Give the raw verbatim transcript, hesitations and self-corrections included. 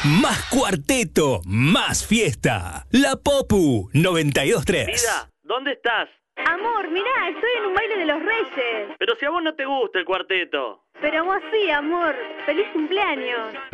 Más cuarteto, más fiesta. La Popu noventa y dos punto tres. Vida, ¿dónde estás? Amor, mirá, estoy en un baile de los Reyes. Pero si a vos no te gusta el cuarteto. Pero a vos sí, amor. ¡Feliz cumpleaños!